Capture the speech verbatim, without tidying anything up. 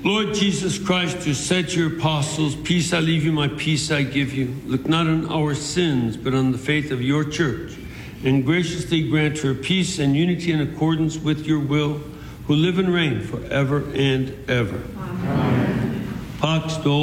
Lord Jesus Christ, who said to your apostles, peace I leave you, my peace I give you, look not on our sins, but on the faith of your church, and graciously grant her peace and unity in accordance with your will, who live and reign forever and ever. Amen. Pax